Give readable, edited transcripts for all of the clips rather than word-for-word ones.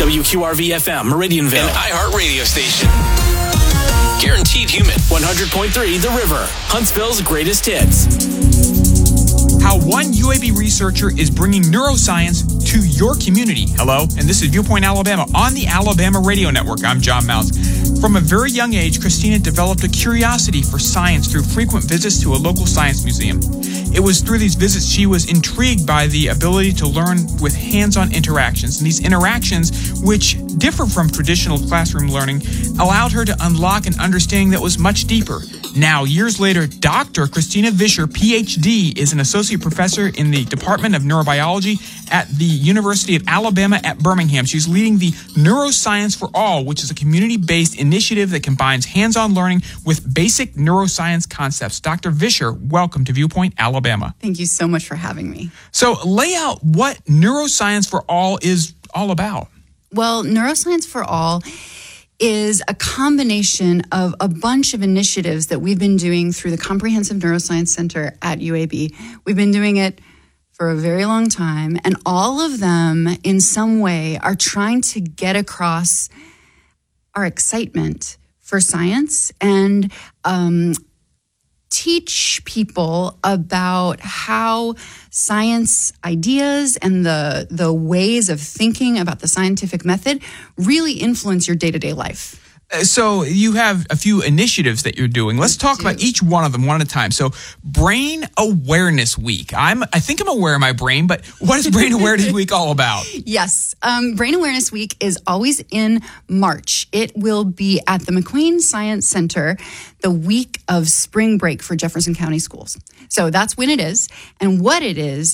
WQRV-FM, Meridianville. An iHeart radio station. Guaranteed human. 100.3 The River, Huntsville's greatest hits. How one UAB researcher is bringing neuroscience to your community. Hello, and this is Viewpoint Alabama on the Alabama Radio Network. I'm John Mounts. From a very young age, Christina developed a curiosity for science through frequent visits to a local science museum. It was through these visits she was intrigued by the ability to learn with hands-on interactions. And these interactions, which differ from traditional classroom learning, allowed her to unlock an understanding that was much deeper. Now, years later, Dr. Christina Vischer, PhD, is an associate professor in the Department of Neurobiology at the University of Alabama at Birmingham. She's leading the Neuroscience for All, which is a community-based initiative that combines hands-on learning with basic neuroscience concepts. Dr. Vischer, welcome to Viewpoint Alabama. Thank you so much for having me. So lay out what Neuroscience for All is all about. Well, Neuroscience for All is a combination of a bunch of initiatives that we've been doing through the Comprehensive Neuroscience Center at UAB. We've been doing it for a very long time, and all of them in some way are trying to get across our excitement for science and teach people about how science ideas and the ways of thinking about the scientific method really influence your day-to-day life. So you have a few initiatives that you're doing. Let's talk about each one of them one at a time. So Brain Awareness Week. I think I'm aware of my brain, but what is Brain Awareness Week all about? Yes. Brain Awareness Week is always in March. It will be at the McQueen Science Center the week of spring break for Jefferson County schools. So that's when it is. And what it is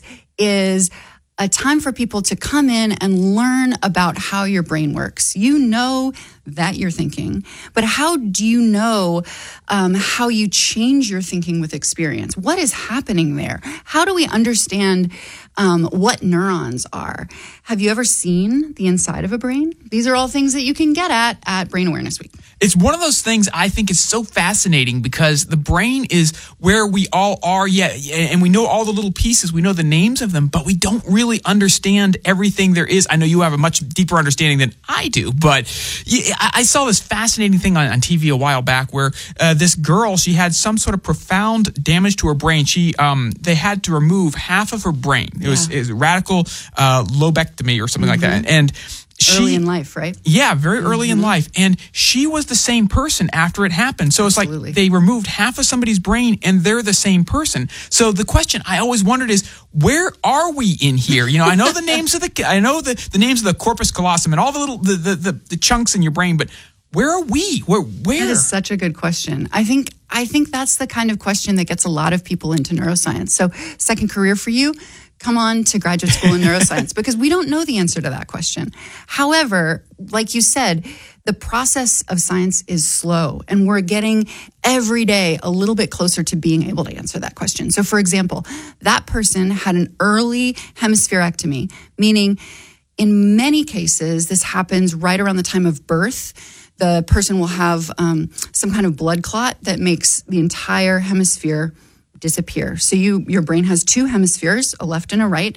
a time for people to come in and learn about how your brain works. You know that you're thinking, but how do you know how you change your thinking with experience? What is happening there? How do we understand what neurons are? Have you ever seen the inside of a brain? These are all things that you can get at Brain Awareness Week. It's one of those things I think is so fascinating because the brain is where we all are, and we know all the little pieces, we know the names of them, but we don't really understand everything there is. I know you have a much deeper understanding than I do, but I saw this fascinating thing on TV a while back where this girl, she had some sort of profound damage to her brain. They had to remove half of her brain. It was radical lobectomy or something like that. And early in life, right? Yeah, very early in life. And she was the same person after it happened. So it's like they removed half of somebody's brain and they're the same person. So the question I always wondered is, where are we in here? You know, I know the names of the names of the corpus callosum and all the little the chunks in your brain, but where are we? Where? That is such a good question. I think that's the kind of question that gets a lot of people into neuroscience. So, second career for you, come on to graduate school in neuroscience because we don't know the answer to that question. However, like you said, the process of science is slow, and we're getting every day a little bit closer to being able to answer that question. So, for example, that person had an early hemispherectomy, meaning in many cases, this happens right around the time of birth. The person will have some kind of blood clot that makes the entire hemisphere disappear. So your brain has two hemispheres, a left and a right.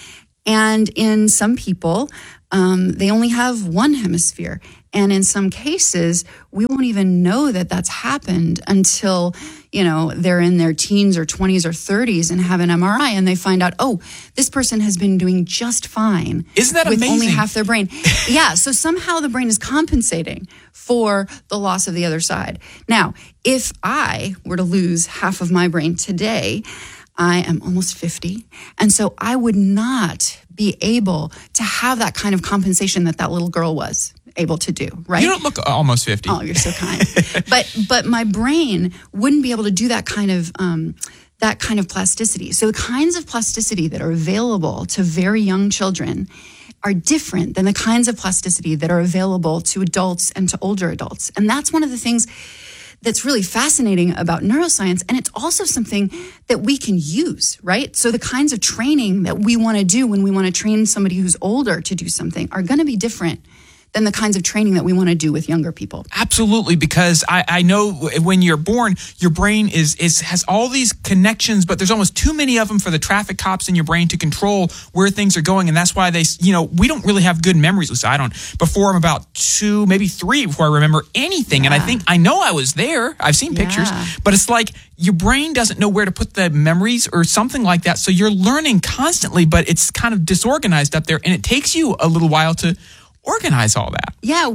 And in some people, they only have one hemisphere. And in some cases, we won't even know that that's happened until, they're in their teens or 20s or 30s and have an MRI and they find out, oh, this person has been doing just fine. Isn't that with amazing? Only half their brain. Yeah, so somehow the brain is compensating for the loss of the other side. Now, if I were to lose half of my brain today, I am almost 50. And so I would not be able to have that kind of compensation that little girl was able to do, right? You don't look almost 50. Oh, you're so kind. But my brain wouldn't be able to do that kind of plasticity. So the kinds of plasticity that are available to very young children are different than the kinds of plasticity that are available to adults and to older adults. And that's one of the things that's really fascinating about neuroscience. And it's also something that we can use, right? So the kinds of training that we want to do when we want to train somebody who's older to do something are going to be different than the kinds of training that we want to do with younger people. Absolutely, because I know when you're born, your brain has all these connections, but there's almost too many of them for the traffic cops in your brain to control where things are going, and that's why we don't really have good memories. Lisa, I don't. Before I'm about 2, maybe 3 before I remember anything, and I know I was there. I've seen pictures, but it's like your brain doesn't know where to put the memories or something like that, so you're learning constantly, but it's kind of disorganized up there, and it takes you a little while to organize all that. Yeah,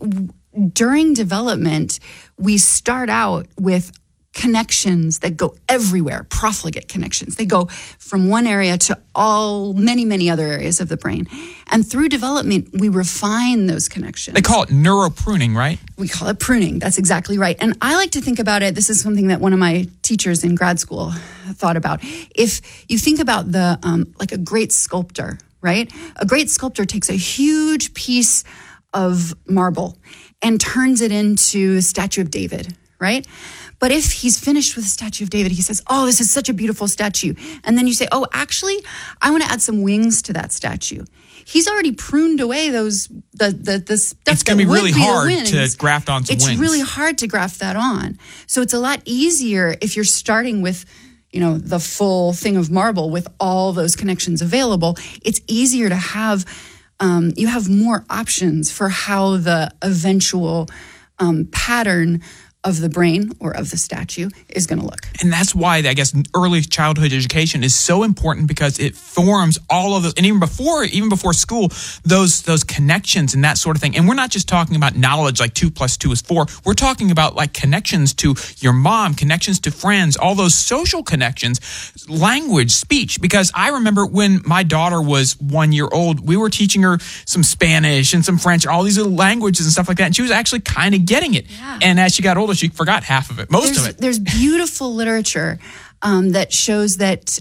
during development, we start out with connections that go everywhere, profligate connections. They go from one area to many, many other areas of the brain. And through development, we refine those connections. They call it neuropruning, right? We call it pruning. That's exactly right. And I like to think about it, this is something that one of my teachers in grad school thought about. If you think about like a great sculptor, right? A great sculptor takes a huge piece of marble and turns it into a statue of David, right? But if he's finished with the statue of David, he says, oh, this is such a beautiful statue. And then you say, oh, actually, I want to add some wings to that statue. He's already pruned away the stuff. It's going to be really hard to graft on some wings. It's really hard to graft that on. So it's a lot easier if you're starting with the full thing of marble with all those connections available. It's easier to have, you have more options for how the eventual pattern of the brain or of the statue is going to look. And that's why, I guess, early childhood education is so important, because it forms all of those, and even before school, those connections and that sort of thing. And we're not just talking about knowledge like 2 + 2 is 4. We're talking about like connections to your mom, connections to friends, all those social connections, language, speech. Because I remember when my daughter was 1 year old, we were teaching her some Spanish and some French, all these little languages and stuff like that. And she was actually kind of getting it. Yeah. And as she got older, she forgot half of it, most of it. There's beautiful literature that shows that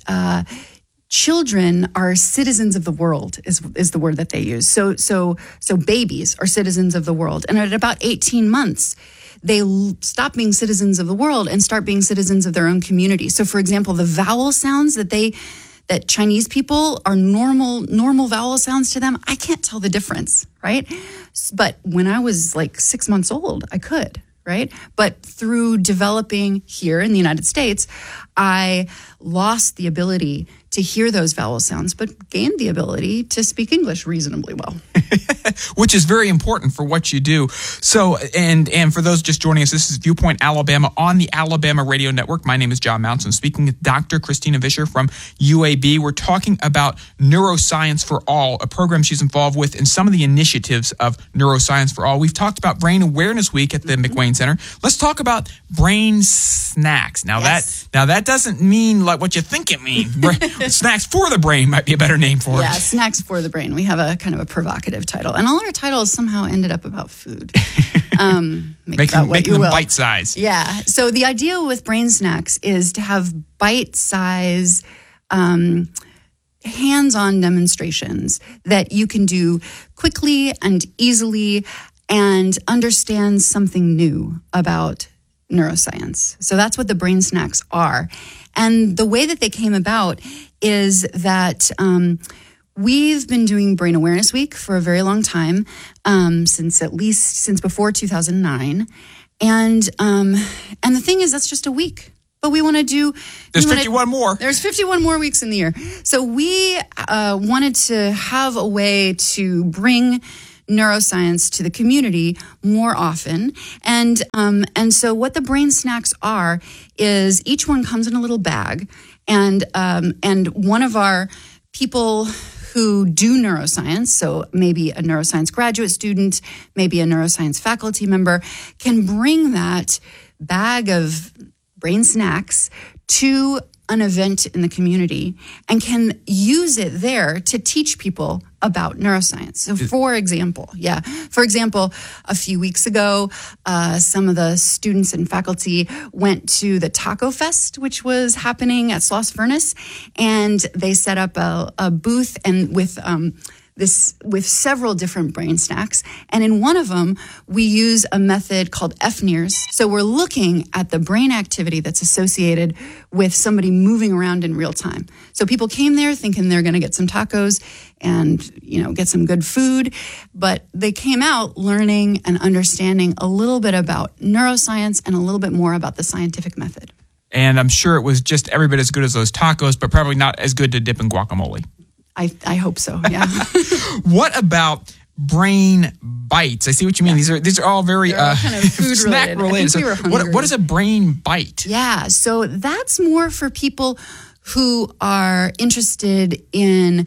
children are citizens of the world, is the word that they use. So babies are citizens of the world. And at about 18 months, they stop being citizens of the world and start being citizens of their own community. So, for example, the vowel sounds that Chinese people are normal vowel sounds to them, I can't tell the difference, right? But when I was like 6 months old, I could. Right? But through developing here in the United States, I lost the ability to hear those vowel sounds, but gained the ability to speak English reasonably well. Which is very important for what you do. So, and for those just joining us, this is Viewpoint Alabama on the Alabama Radio Network. My name is John Mounts. I'm speaking with Dr. Christina Vischer from UAB. We're talking about Neuroscience for All, a program she's involved with, and some of the initiatives of Neuroscience for All. We've talked about Brain Awareness Week at the McWane Center. Let's talk about brain snacks. Now, that doesn't mean like what you think it means. Snacks for the brain might be a better name for it. Yeah, snacks for the brain. We have a kind of a provocative title. And all our titles somehow ended up about food. Making them bite-sized. Yeah. So the idea with brain snacks is to have bite-size, hands-on demonstrations that you can do quickly and easily and understand something new about neuroscience. So that's what the brain snacks are. And the way that they came about is that we've been doing Brain Awareness Week for a very long time, since before 2009. And the thing is, that's just a week. But we want to do... There's 51 more. There's 51 more weeks in the year. So we wanted to have a way to bring neuroscience to the community more often. And so what the brain snacks are is each one comes in a little bag. And one of our people who do neuroscience, so maybe a neuroscience graduate student, maybe a neuroscience faculty member, can bring that bag of brain snacks to an event in the community and can use it there to teach people about neuroscience. So for example, a few weeks ago, some of the students and faculty went to the Taco Fest, which was happening at Sloss Furnace, and they set up a booth and with with several different brain stacks. And in one of them, we use a method called FNIRS. So we're looking at the brain activity that's associated with somebody moving around in real time. So people came there thinking they're going to get some tacos and, get some good food, but they came out learning and understanding a little bit about neuroscience and a little bit more about the scientific method. And I'm sure it was just every bit as good as those tacos, but probably not as good to dip in guacamole. I hope so, yeah. What about brain bites? I see what you mean. Yeah. These are all very all kind of food snack related. I think we were hungry. What is a brain bite? Yeah, so that's more for people who are interested in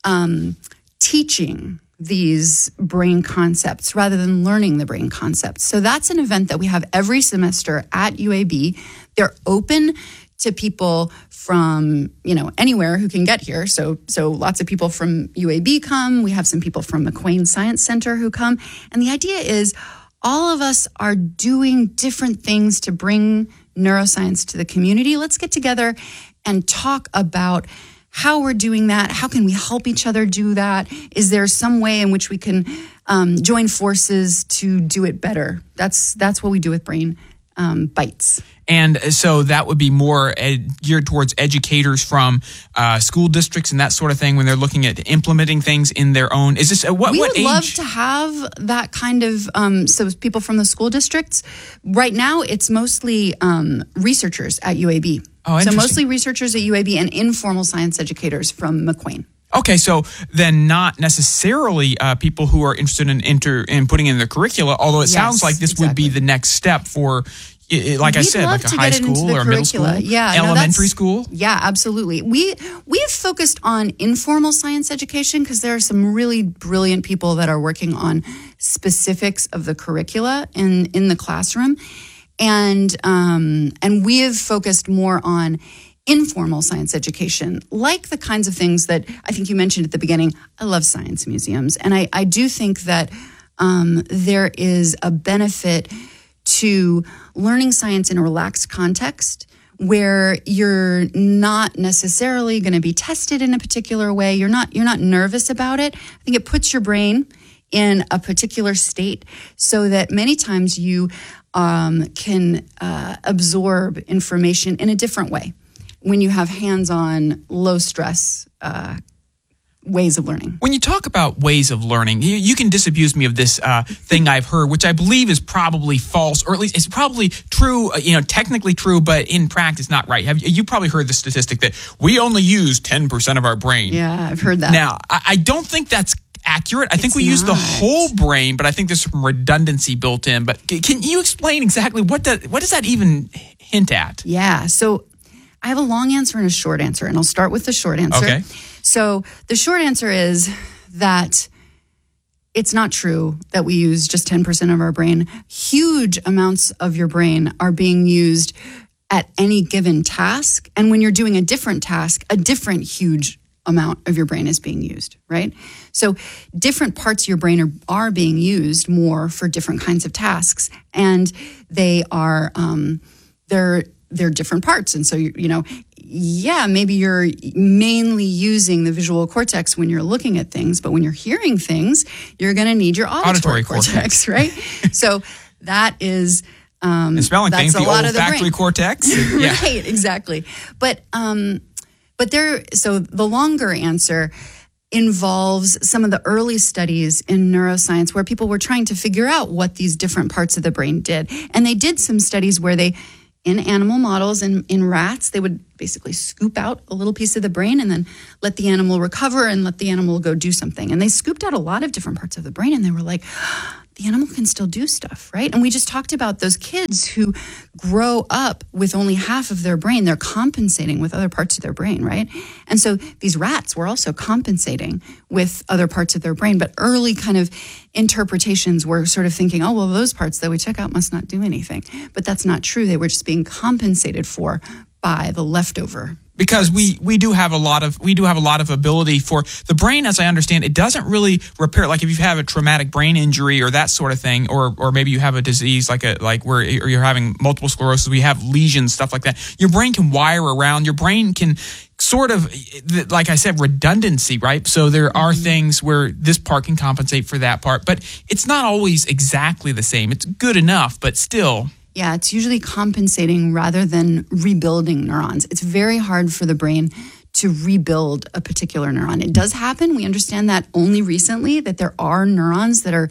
teaching these brain concepts rather than learning the brain concepts. So that's an event that we have every semester at UAB. They're open to people from, anywhere who can get here. So lots of people from UAB come. We have some people from McQuain Science Center who come. And the idea is all of us are doing different things to bring neuroscience to the community. Let's get together and talk about how we're doing that. How can we help each other do that? Is there some way in which we can join forces to do it better? That's what we do with Brain Bites. And so that would be more geared towards educators from school districts and that sort of thing when they're looking at implementing things in their own. Is this what we what would age? love to have that kind of so people from the school districts. Right now, it's mostly researchers at UAB. Oh, so interesting. mostly researchers at UAB and informal science educators from McQuain. Okay, so then not necessarily people who are interested in putting in the curricula, although it sounds like this would be the next step for, like I said, like a high school or a middle school, elementary school. Yeah, absolutely. We have focused on informal science education because there are some really brilliant people that are working on specifics of the curricula in the classroom, and we have focused more on informal science education, like the kinds of things that I think you mentioned at the beginning. I love science museums, and I do think that there is a benefit to learning science in a relaxed context where you're not necessarily going to be tested in a particular way. You're not nervous about it. I think it puts your brain in a particular state so that many times you can absorb information in a different way when you have hands-on, low-stress ways of learning. When you talk about ways of learning, you can disabuse me of this thing I've heard, which I believe is probably false, or at least it's probably true, technically true, but in practice not right. You probably heard the statistic that we only use 10% of our brain. Yeah, I've heard that. Now, I don't think that's accurate. I think we use the whole brain, but I think there's some redundancy built in. But can you explain exactly what does that even hint at? Yeah, so I have a long answer and a short answer, and I'll start with the short answer. Okay. So the short answer is that it's not true that we use just 10% of our brain. Huge amounts of your brain are being used at any given task. And when you're doing a different task, a different huge amount of your brain is being used, right? So different parts of your brain are being used more for different kinds of tasks. And they are, they're different parts. And so, maybe you're mainly using the visual cortex when you're looking at things, but when you're hearing things, you're going to need your auditory cortex, right? So that is... and smelling things, the olfactory cortex. Yeah. Right, exactly. But the longer answer involves some of the early studies in neuroscience where people were trying to figure out what these different parts of the brain did. And they did some studies where in animal models and in rats, they would basically scoop out a little piece of the brain and then let the animal recover and let the animal go do something. And they scooped out a lot of different parts of the brain, and they were like, the animal can still do stuff, right? And we just talked about those kids who grow up with only half of their brain. They're compensating with other parts of their brain, right? And so these rats were also compensating with other parts of their brain. But early kind of interpretations were sort of thinking, oh, well, those parts that we check out must not do anything. But that's not true. They were just being compensated for by the leftover. Because we do have a lot of ability for the brain, as I understand, it doesn't really repair. Like if you have a traumatic brain injury or that sort of thing, or maybe you have a disease like where you're having multiple sclerosis, we have lesions, stuff like that. Your brain can wire around. Your brain can sort of, like I said, redundancy, right? So there are things where this part can compensate for that part, but it's not always exactly the same. It's good enough, but still. Yeah, it's usually compensating rather than rebuilding neurons. It's very hard for the brain to rebuild a particular neuron. It does happen. We understand that only recently, that there are neurons that are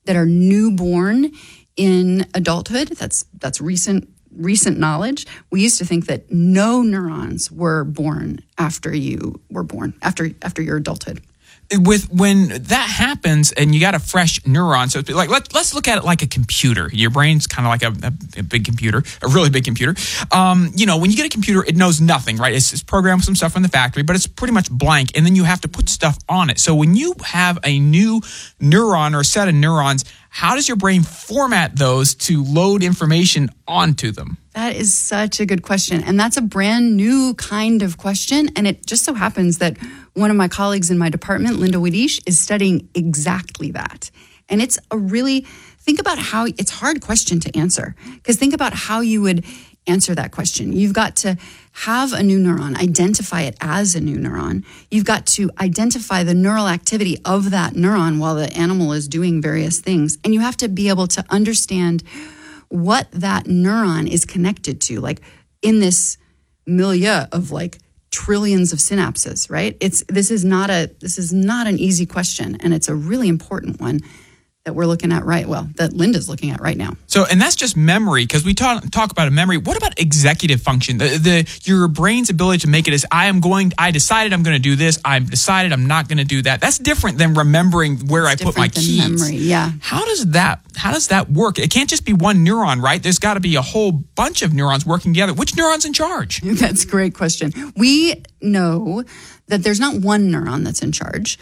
newborn in adulthood. That's recent knowledge. We used to think that no neurons were born after you were born, after your adulthood. When that happens and you got a fresh neuron, so like let's look at it like a computer. Your brain's kind of like a big computer, a really big computer. When you get a computer, it knows nothing, right? It's programmed with some stuff from the factory, but it's pretty much blank, and then you have to put stuff on it. So when you have a new neuron or a set of neurons, how does your brain format those to load information onto them? That is such a good question. And that's a brand new kind of question. And it just so happens that one of my colleagues in my department, Linda Widish, is studying exactly that. And it's think about how, it's a hard question to answer, because think about how you would answer that question. You've got to have a new neuron, identify it as a new neuron. You've got to identify the neural activity of that neuron while the animal is doing various things. And you have to be able to understand what that neuron is connected to, like in this milieu of like trillions of synapses, right? This is not an easy question, and it's a really important one that we're looking at that Linda's looking at right now. So, and that's just memory, because we talk about a memory. What about executive function? Your brain's ability to make it as I decided I'm going to do this. I've decided I'm not going to do that. That's different than remembering where I put my keys. Memory, yeah. How does that work? It can't just be one neuron, right? There's got to be a whole bunch of neurons working together. Which neuron's in charge? That's a great question. We know that there's not one neuron that's in charge.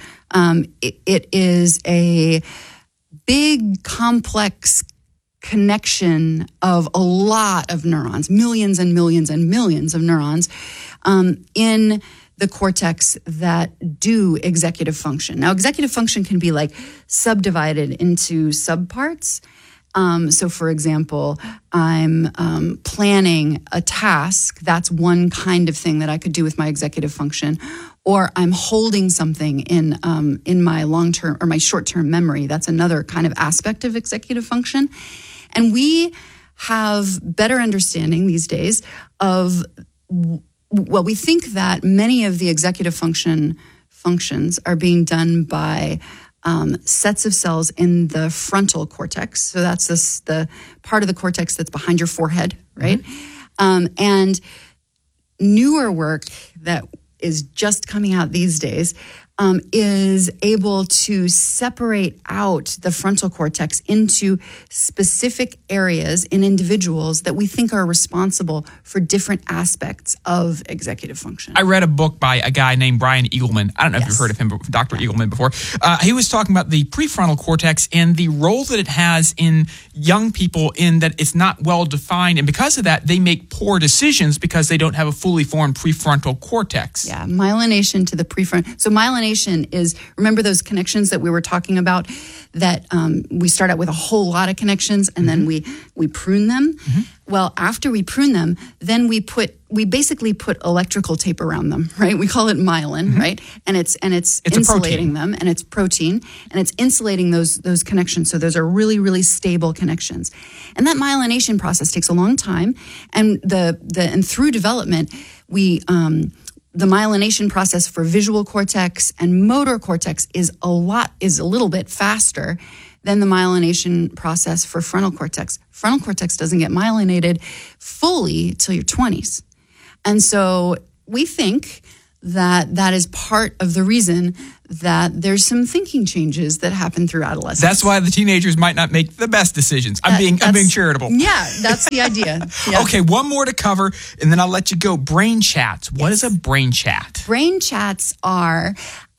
It is a big, complex connection of a lot of neurons, millions and millions and millions of neurons in the cortex that do executive function. Now, executive function can be like subdivided into subparts. So, for example, I'm planning a task. That's one kind of thing that I could do with my executive function. Or I'm holding something in my long-term or my short-term memory. That's another kind of aspect of executive function. And we have better understanding these days of, we think that many of the executive functions are being done by sets of cells in the frontal cortex. So that's the part of the cortex that's behind your forehead, right? Mm-hmm. And newer work that is just coming out these days is able to separate out the frontal cortex into specific areas in individuals that we think are responsible for different aspects of executive function. I read a book by a guy named Brian Eagleman. I don't know if you've heard of him, Dr. Eagleman, before. He was talking about the prefrontal cortex and the role that it has in young people, in that it's not well defined. And because of that, they make poor decisions because they don't have a fully formed prefrontal cortex. Yeah, myelination to the prefrontal. So myelination is, remember those connections that we were talking about, that we start out with a whole lot of connections and then we prune them. Mm-hmm. Well, after we prune them, then we basically put electrical tape around them, right? We call it myelin, right? And it's insulating them, and it's protein, and it's insulating those connections. So those are really, really stable connections. And that myelination process takes a long time, and through development, the myelination process for visual cortex and motor cortex is a little bit faster than the myelination process for frontal cortex. Frontal cortex doesn't get myelinated fully till your 20s. And so we think that is part of the reason that there's some thinking changes that happen through adolescence. That's why the teenagers might not make the best decisions. I'm being charitable. Yeah, that's the idea. Yeah. Okay, one more to cover, and then I'll let you go. Brain chats. What is a brain chat? Brain chats are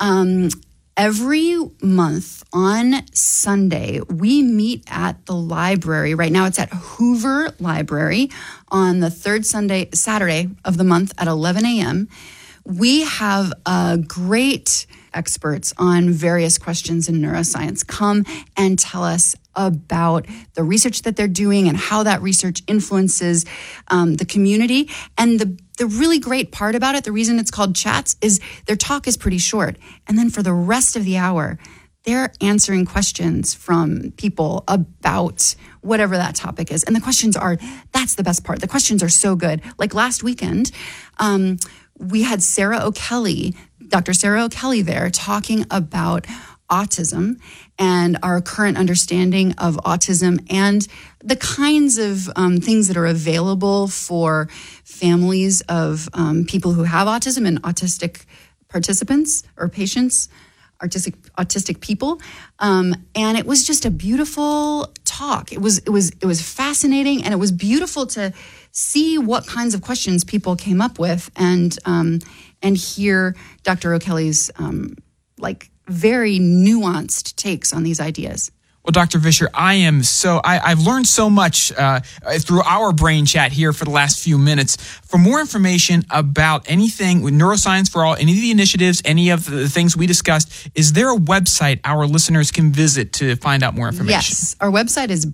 every month on Sunday, we meet at the library. Right now it's at Hoover Library on the third Saturday of the month at 11 a.m. We have a great experts on various questions in neuroscience come and tell us about the research that they're doing and how that research influences the community. And the really great part about it, the reason it's called Chats, is their talk is pretty short. And then for the rest of the hour, they're answering questions from people about whatever that topic is. And the questions that's the best part. The questions are so good. Like last weekend, we had Dr. Sarah O'Kelly there talking about autism and our current understanding of autism and the kinds of things that are available for families of people who have autism and autistic participants or patients, autistic people. And it was just a beautiful talk. It was fascinating, and it was beautiful to see what kinds of questions people came up with and hear Dr. O'Kelly's very nuanced takes on these ideas. Well, Dr. Vischer, I've learned so much through our brain chat here for the last few minutes. For more information about anything with Neuroscience for All, any of the initiatives, any of the things we discussed, is there a website our listeners can visit to find out more information? Yes. Our website is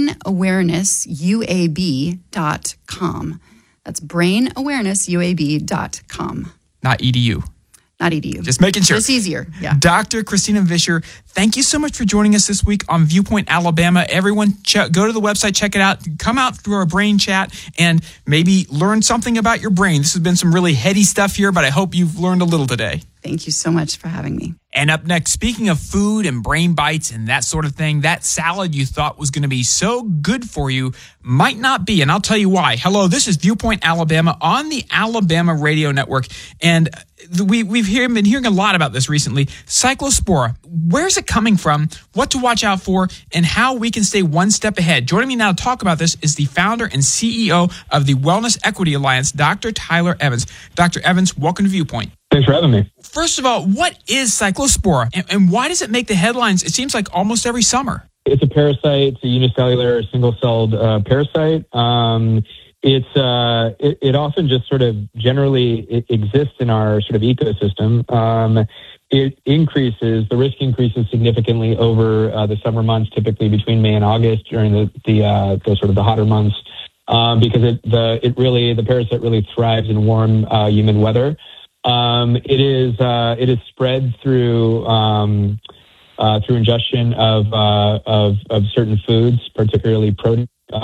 brainawarenessuab.com. That's brainawarenessuab.com. Not edu. Not edu. Just making sure. It's easier, yeah. Dr. Christina Vischer, thank you so much for joining us this week on Viewpoint Alabama. Everyone, go to the website, check it out. Come out through our brain chat and maybe learn something about your brain. This has been some really heady stuff here, but I hope you've learned a little today. Thank you so much for having me. And up next, speaking of food and brain bites and that sort of thing, that salad you thought was going to be so good for you might not be, and I'll tell you why. Hello, this is Viewpoint Alabama on the Alabama Radio Network, and we've been hearing a lot about this recently. Cyclospora, where's it coming from, what to watch out for, and how we can stay one step ahead. Joining me now to talk about this is the founder and CEO of the Wellness Equity Alliance, Dr. Tyler Evans. Dr. Evans, welcome to Viewpoint. Thanks for having me. First of all, what is Cyclospora, and why does it make the headlines, it seems like, almost every summer? It's a parasite. It's a unicellular, single-celled parasite. It often just sort of generally exists in our sort of ecosystem. The risk increases significantly over the summer months, typically between May and August during the sort of the hotter months, because the parasite really thrives in warm, humid weather. It is spread through ingestion of certain foods, particularly protein.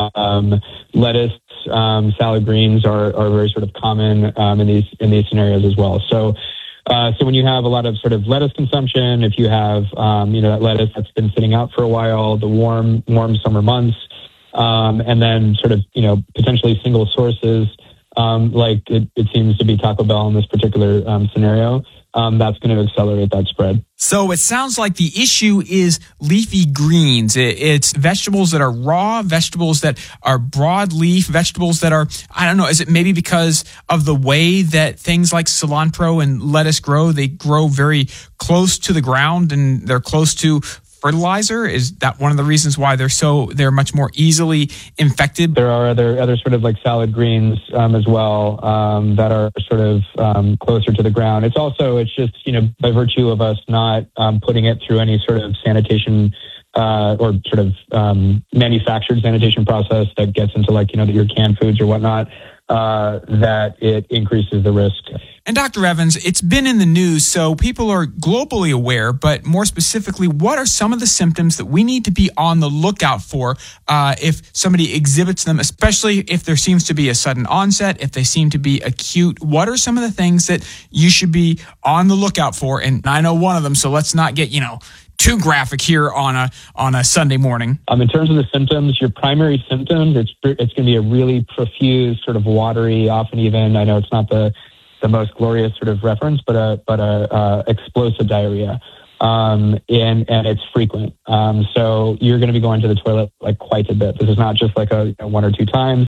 Lettuce, salad greens are very sort of common in these scenarios as well. So when you have a lot of sort of lettuce consumption, if you have that lettuce that's been sitting out for a while, the warm summer months, and then sort of potentially single sources. Like it seems to be Taco Bell in this particular scenario, that's going to accelerate that spread. So it sounds like the issue is leafy greens. It's vegetables that are raw, vegetables that are broadleaf, vegetables that are, I don't know, is it maybe because of the way that things like cilantro and lettuce grow? They grow very close to the ground and they're close to fertilizer? Is that one of the reasons why they're much more easily infected? There are other sort of like salad greens as well that are sort of closer to the ground. It's just by virtue of us not putting it through any sort of sanitation or sort of manufactured sanitation process that gets into your canned foods or whatnot, that it increases the risk. And Dr. Evans, it's been in the news, so people are globally aware, but more specifically, what are some of the symptoms that we need to be on the lookout for if somebody exhibits them, especially if there seems to be a sudden onset, if they seem to be acute? What are some of the things that you should be on the lookout for? And I know one of them, so let's not get, too graphic here on a Sunday morning. In terms of the symptoms, your primary symptoms, it's going to be a really profuse, sort of watery, often even, I know it's not the most glorious sort of reference, but a explosive diarrhea, and it's frequent. So you're going to be going to the toilet like quite a bit. This is not just like a one or two times.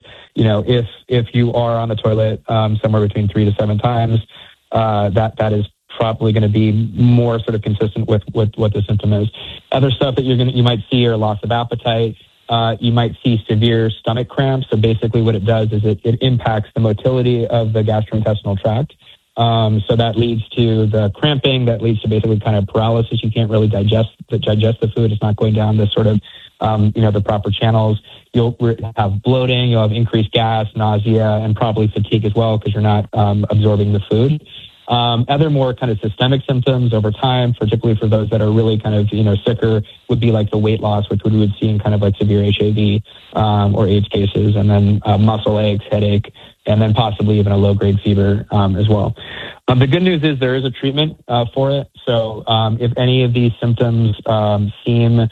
If you are on the toilet somewhere between 3 to 7 times, that is probably going to be more sort of consistent with what the symptom is. Other stuff that you might see are loss of appetite. You might see severe stomach cramps. So basically what it does is it impacts the motility of the gastrointestinal tract. So that leads to the cramping. That leads to basically kind of paralysis. You can't really digest the food. It's not going down the sort of, the proper channels. You'll have bloating. You'll have increased gas, nausea, and probably fatigue as well because you're not absorbing the food. Other more kind of systemic symptoms over time, particularly for those that are really kind of, sicker, would be like the weight loss, which we would see in kind of like severe HIV or AIDS cases, and then muscle aches, headache, and then possibly even a low-grade fever as well. The good news is there is a treatment for it. So if any of these symptoms seem,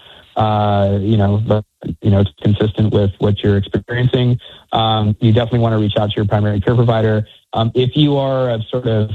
it's consistent with what you're experiencing, you definitely want to reach out to your primary care provider. If you are a sort of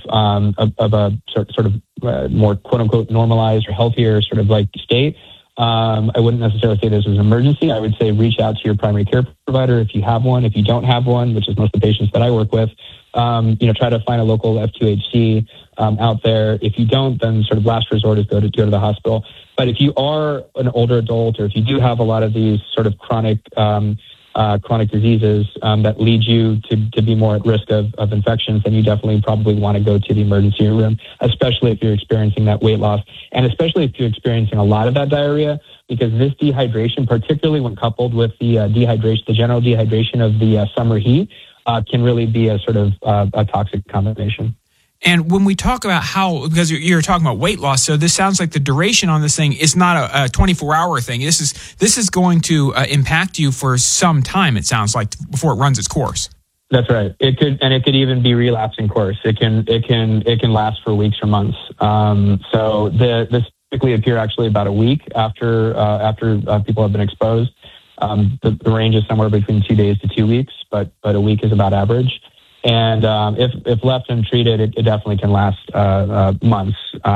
more quote unquote normalized or healthier sort of like state, I wouldn't necessarily say this is an emergency. I would say reach out to your primary care provider if you have one. If you don't have one, which is most of the patients that I work with, try to find a local F2HC out there. If you don't, then sort of last resort is go to the hospital. But if you are an older adult, or if you do have a lot of these sort of chronic diseases that lead you to be more at risk of infections, then you definitely probably want to go to the emergency room, especially if you're experiencing that weight loss, and especially if you're experiencing a lot of that diarrhea, because this dehydration, particularly when coupled with the general dehydration of the summer heat, can really be a sort of a toxic combination. And when we talk about because you're talking about weight loss, so this sounds like the duration on this thing is not a 24-hour thing. This is going to impact you for some time, it sounds like, before it runs its course. That's right. It could even be relapsing course. It can last for weeks or months. So this typically appear actually about a week after people have been exposed. The range is somewhere between 2 days to 2 weeks, but a week is about average. And if left untreated, it definitely can last months.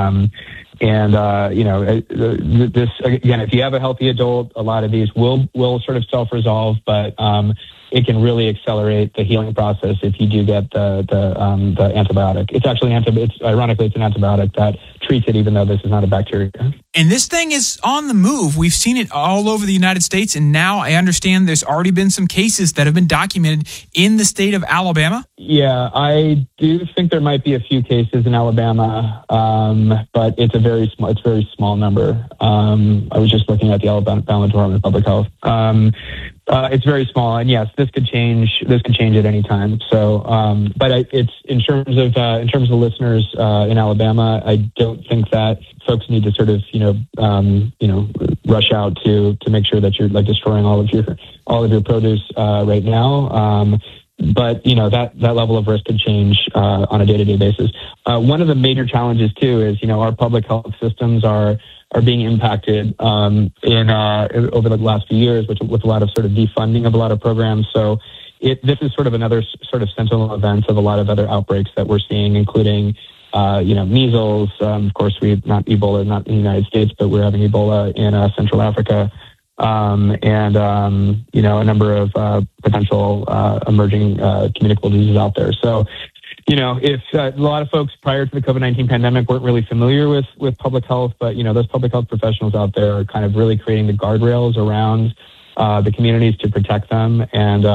This again, if you have a healthy adult, a lot of these will sort of self-resolve, but it can really accelerate the healing process if you do get the antibiotic. It's actually ironically it's an antibiotic that treats it, even though this is not a bacteria. And this thing is on the move. We've seen it all over the United States, and now I understand there's already been some cases that have been documented in the state of Alabama. Yeah, I do think there might be a few cases in Alabama, but it's a very small number. I was just looking at the Alabama Department of Public Health. It's very small, and yes, this could change at any time. So, but it's in terms of the listeners in Alabama, I don't think that folks need to sort of rush out to make sure that you're like destroying all of your produce right now. But that level of risk could change on a day-to-day basis. One of the major challenges too is our public health systems are being impacted over the last few years, with a lot of sort of defunding of a lot of programs. So this is sort of another sort of sentinel event of a lot of other outbreaks that we're seeing, including measles. Of course, not Ebola, not in the United States, but we're having Ebola in Central Africa. And a number of potential emerging communicable diseases out there. So, if a lot of folks prior to the COVID-19 pandemic weren't really familiar with public health, but, those public health professionals out there are kind of really creating the guardrails around the communities to protect them. And,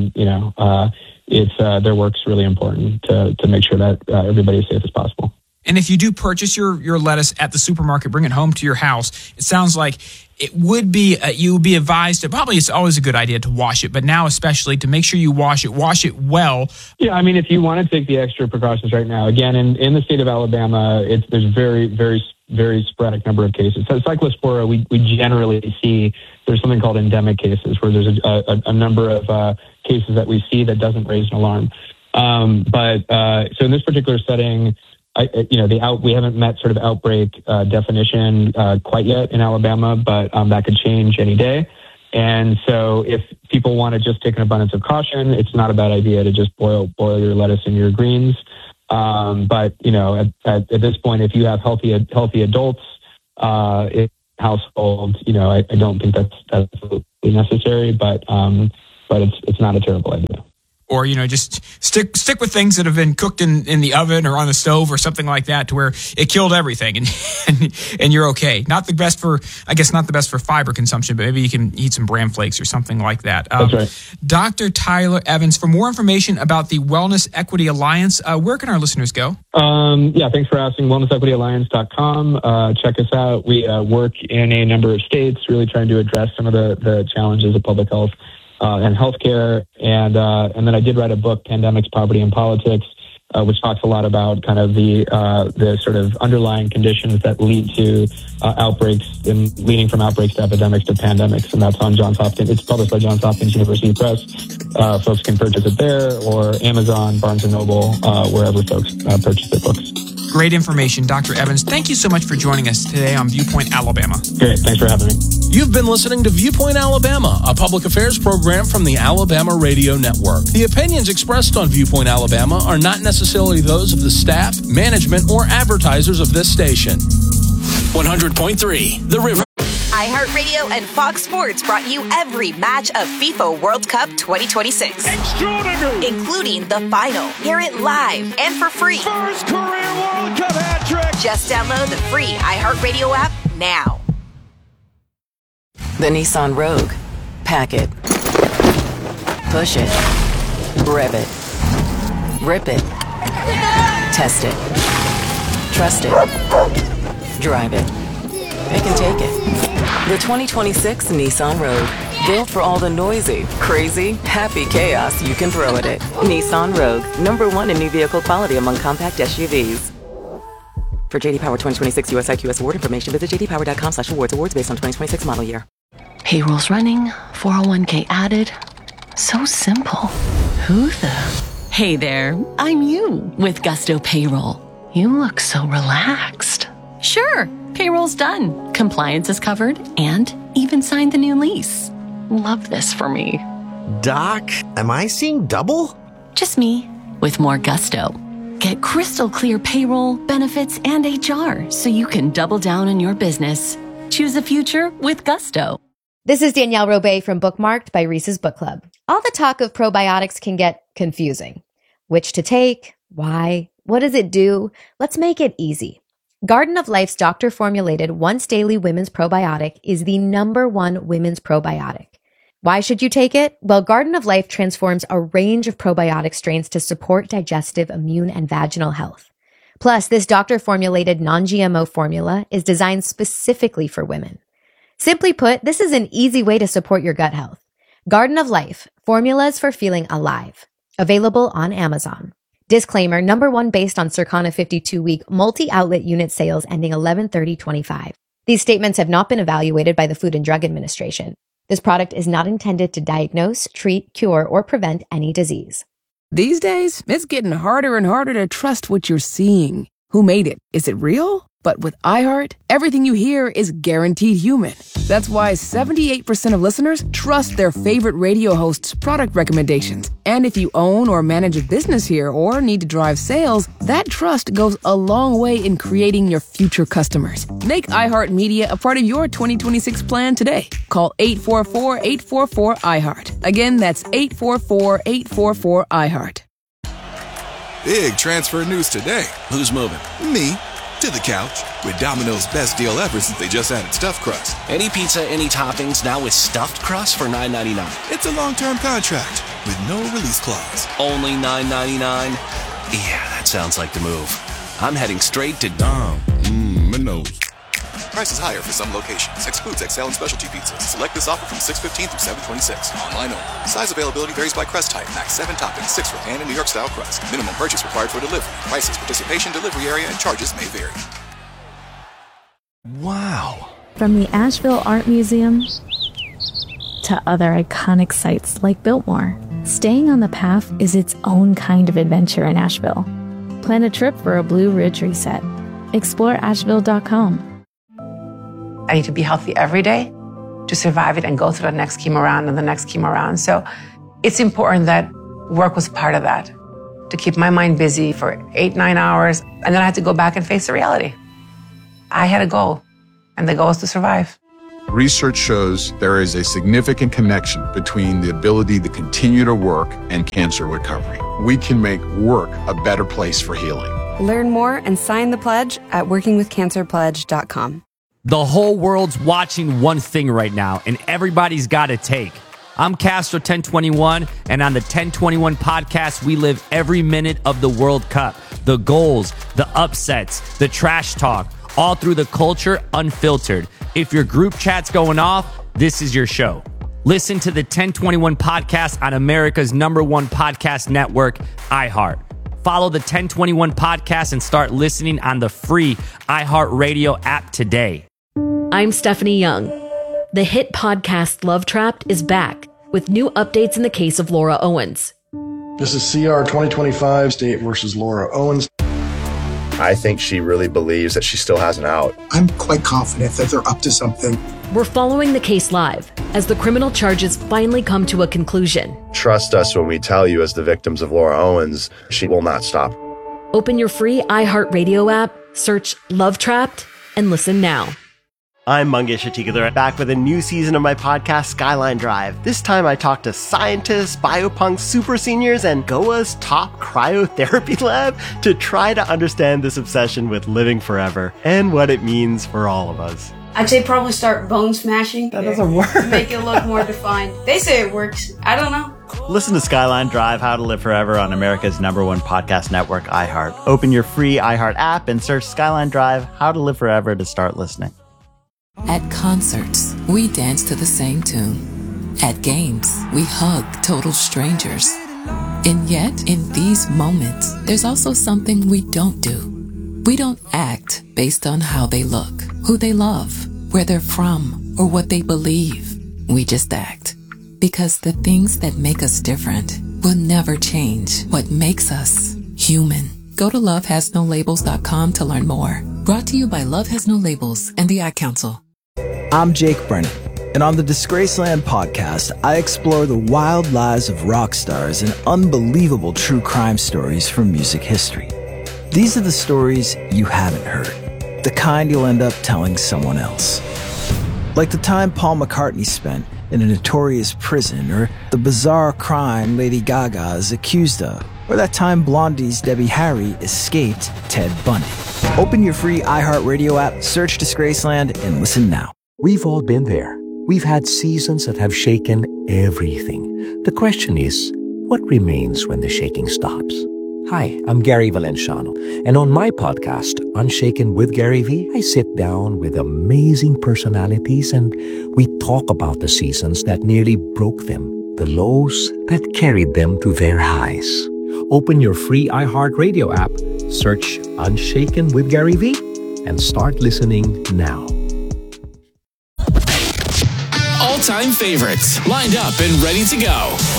their work's really important to make sure that everybody is safe as possible. And if you do purchase your lettuce at the supermarket, bring it home to your house, it sounds like it would be, you would be advised to, probably it's always a good idea to wash it, but now especially to make sure you wash it well. Yeah, I mean, if you want to take the extra precautions right now, again, in the state of Alabama, there's very, very, very sporadic number of cases. So Cyclospora, we generally see there's something called endemic cases, where there's a number of cases that we see that doesn't raise an alarm. So in this particular setting, we haven't met sort of outbreak definition quite yet in Alabama, but that could change any day. And so if people want to just take an abundance of caution, it's not a bad idea to just boil your lettuce and your greens. But at this point, if you have healthy adults in household, I don't think that's absolutely necessary, but it's not a terrible idea. or, just stick with things that have been cooked in the oven or on the stove or something like that, to where it killed everything and you're okay. Not the best for fiber consumption, but maybe you can eat some bran flakes or something like that. That's right. Dr. Tyler Evans, for more information about the Wellness Equity Alliance, where can our listeners go? Thanks for asking. WellnessEquityAlliance.com. Check us out. We work in a number of states, really trying to address some of the challenges of public health and healthcare. And then I did write a book, Pandemics, Poverty, and Politics, which talks a lot about kind of the sort of underlying conditions that lead to outbreaks, and leading from outbreaks to epidemics to pandemics. And that's on Johns Hopkins. It's published by Johns Hopkins University Press. Folks can purchase it there, or Amazon, Barnes & Noble, wherever folks purchase their books. Great information, Dr. Evans. Thank you so much for joining us today on Viewpoint Alabama. Great. Thanks for having me. You've been listening to Viewpoint Alabama, a public affairs program from the Alabama Radio Network. The opinions expressed on Viewpoint Alabama are not necessarily those of the staff, management, or advertisers of this station. 100.3 The River. iHeartRadio and Fox Sports brought you every match of FIFA World Cup 2026. Extraordinary! Including the final. Hear it live and for free. First career World Cup hat trick! Just download the free iHeartRadio app now. The Nissan Rogue. Pack it. Push it. Rev it. Rip it. Test it. Trust it. Drive it. Pick and take it. The 2026 Nissan Rogue. Built for all the noisy, crazy, happy chaos you can throw at it. Nissan Rogue. #1 in new vehicle quality among compact SUVs. For JD Power 2026 US IQS award information, visit jdpower.com/awards. Awards based on 2026 model year. Payroll's running, 401k added. So simple. Who the? Hey there, I'm you with Gusto Payroll. You look so relaxed. Sure, payroll's done. Compliance is covered and even signed the new lease. Love this for me. Doc, am I seeing double? Just me with more gusto. Get crystal clear payroll, benefits, and HR so you can double down on your business. Choose a future with Gusto. This is Danielle Robay from Bookmarked by Reese's Book Club. All the talk of probiotics can get confusing. Which to take? Why? What does it do? Let's make it easy. Garden of Life's doctor-formulated once-daily women's probiotic is the #1 women's probiotic. Why should you take it? Well, Garden of Life transforms a range of probiotic strains to support digestive, immune, and vaginal health. Plus, this doctor-formulated non-GMO formula is designed specifically for women. Simply put, this is an easy way to support your gut health. Garden of Life, formulas for feeling alive. Available on Amazon. Disclaimer, #1 based on Circana 52-week multi-outlet unit sales ending 11/30/25. These statements have not been evaluated by the Food and Drug Administration. This product is not intended to diagnose, treat, cure, or prevent any disease. These days, it's getting harder and harder to trust what you're seeing. Who made it? Is it real? But with iHeart, everything you hear is guaranteed human. That's why 78% of listeners trust their favorite radio hosts' product recommendations. And if you own or manage a business here or need to drive sales, that trust goes a long way in creating your future customers. Make iHeartMedia a part of your 2026 plan today. Call 844-844-iHeart. Again, that's 844-844-iHeart. Big transfer news today. Who's moving? Me. To the couch with Domino's best deal ever since they just added stuffed crust. Any pizza, any toppings, now with stuffed crust for $9.99. It's a long-term contract with no release clause. Only $9.99? Yeah, that sounds like the move. I'm heading straight to Domino's. Price is higher for some locations. Excludes XL and specialty pizzas. Select this offer from 6/15 through 7/26. Online only. Size availability varies by crust type. Max 7 toppings, 6 for pan and New York style crust. Minimum purchase required for delivery. Prices, participation, delivery area, and charges may vary. Wow. From the Asheville Art Museum to other iconic sites like Biltmore, staying on the path is its own kind of adventure in Asheville. Plan a trip for a Blue Ridge reset. Explore Asheville.com. I need to be healthy every day to survive it and go through the next chemo round and the next chemo round. So it's important that work was part of that, to keep my mind busy for 8-9 hours. And then I had to go back and face the reality. I had a goal, and the goal is to survive. research shows there is a significant connection between the ability to continue to work and cancer recovery. We can make work a better place for healing. Learn more and sign the pledge at workingwithcancerpledge.com. The whole world's watching one thing right now, and everybody's got a take. I'm Castro 1021, and on the 1021 podcast, we live every minute of the World Cup. The goals, the upsets, the trash talk, all through the culture unfiltered. If your group chat's going off, this is your show. Listen to the 1021 podcast on America's #1 podcast network, iHeart. Follow the 1021 podcast and start listening on the free iHeartRadio app today. I'm Stephanie Young. The hit podcast Love Trapped is back with new updates in the case of Laura Owens. This is CR 2025, State versus Laura Owens. I think she really believes that she still has an out. I'm quite confident that they're up to something. We're following the case live as the criminal charges finally come to a conclusion. Trust us when we tell you, as the victims of Laura Owens, she will not stop. Open your free iHeartRadio app, search Love Trapped, and listen now. I'm Mangesh Atikadar, back with a new season of my podcast, Skyline Drive. This time I talk to scientists, biopunks, super seniors, and Goa's top cryotherapy lab to try to understand this obsession with living forever and what it means for all of us. I'd say probably start bone smashing. That doesn't work. To make it look more defined. They say it works. I don't know. Listen to Skyline Drive, How to Live Forever on America's #1 podcast network, iHeart. Open your free iHeart app and search Skyline Drive, How to Live Forever to start listening. At concerts, we dance to the same tune. At games, we hug total strangers. And yet, in these moments, there's also something we don't do. We don't act based on how they look, who they love, where they're from, or what they believe. We just act. Because the things that make us different will never change what makes us human. Go to lovehasnolabels.com to learn more. Brought to you by Love Has No Labels and the Ad Council. I'm Jake Brennan, and on the Disgraceland podcast, I explore the wild lives of rock stars and unbelievable true crime stories from music history. These are the stories you haven't heard, the kind you'll end up telling someone else. Like the time Paul McCartney spent in a notorious prison, or the bizarre crime Lady Gaga is accused of, or that time Blondie's Debbie Harry escaped Ted Bundy. Open your free iHeartRadio app, search Disgraceland, and listen now. We've all been there. We've had seasons that have shaken everything. The question is, what remains when the shaking stops? Hi, I'm Gary Valenciano, and on my podcast, Unshaken with Gary V, I sit down with amazing personalities and we talk about the seasons that nearly broke them, the lows that carried them to their highs. Open your free iHeartRadio app, search Unshaken with Gary V, and start listening now. All-time favorites, lined up and ready to go.